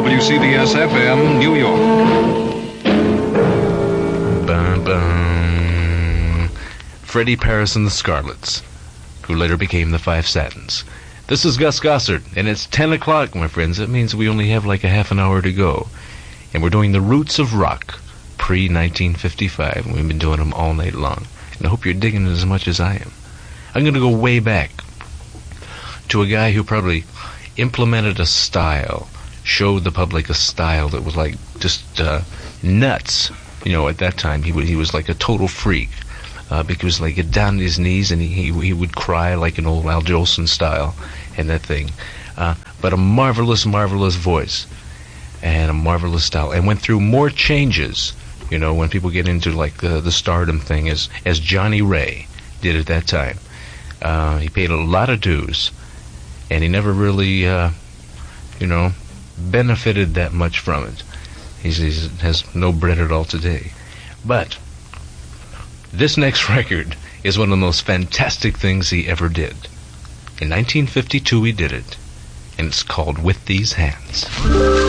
WCBS-FM, New York. Bum, bum. Freddie Paris and the Scarlets, who later became the Five Satins. This is Gus Gossard, and it's 10 o'clock, my friends. That means we only have like a half an hour to go. And we're doing the roots of rock, pre-1955, and we've been doing them all night long. And I hope you're digging it as much as I am. I'm going to go way back to a guy who probably implemented a style, showed the public a style that was like just nuts. You know, at that time, he was like a total freak. Because like get down on his knees and he would cry like an old Al Jolson style and that thing. But a marvelous, marvelous voice and a marvelous style. And went through more changes, you know, when people get into like the stardom thing as Johnny Ray did at that time. He paid a lot of dues and he never really, benefited that much from it. He has no bread at all today. But this next record is one of the most fantastic things he ever did. In 1952 he did it, and it's called With These Hands.